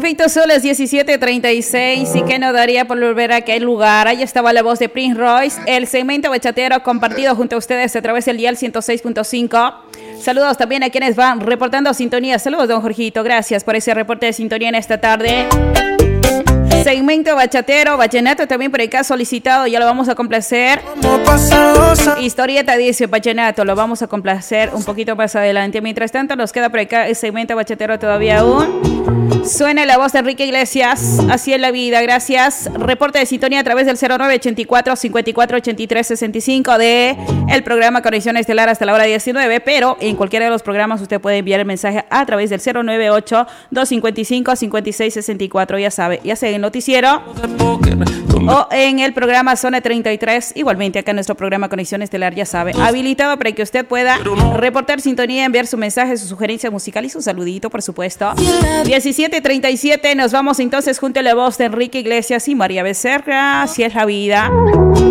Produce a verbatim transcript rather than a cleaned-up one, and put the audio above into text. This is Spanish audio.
efecto, son las diecisiete treinta y seis y que no daría por volver a aquel lugar. Ahí estaba la voz de Prince Royce, el segmento bachatero compartido junto a ustedes a través del dial ciento seis punto cinco. Saludos también a quienes van reportando sintonía. Saludos, don Jorgito. Gracias por ese reporte de sintonía en esta tarde. Segmento bachatero, vallenato también por acá solicitado, ya lo vamos a complacer. Historieta dice vallenato, lo vamos a complacer un poquito más adelante. Mientras tanto nos queda por acá el segmento bachatero todavía aún. Suena la voz de Enrique Iglesias, así es la vida, gracias. Reporte de sintonía a través del cero nueve ochenta y cuatro cincuenta y cuatro ochenta y tres sesenta y cinco de el programa Conexión Estelar hasta la hora diecinueve, pero en cualquiera de los programas usted puede enviar el mensaje a través del cero nueve ocho dos cincuenta y cinco cincuenta y seis sesenta y cuatro, ya sabe, ya sea en el noticiero o en el programa Zona treinta y tres, igualmente acá en nuestro programa Conexión Estelar, ya sabe, habilitado para que usted pueda reportar sintonía, enviar su mensaje, su sugerencia musical y su saludito, por supuesto. diecisiete treinta y siete, nos vamos entonces junto a la voz de Enrique Iglesias y María Becerra, así es la vida.